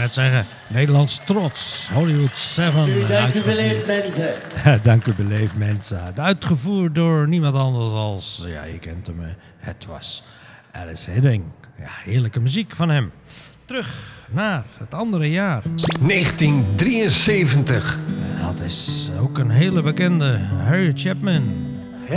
net zeggen, Nederlands trots, Hollywood 7. Dank u beleefd mensen. Dank u beleefd mensen. Uitgevoerd door niemand anders als, ja, je kent hem, het was Alice Hidding. Ja, heerlijke muziek van hem. Terug naar het andere jaar. 1973. Dat is ook een hele bekende, Harry Chapman.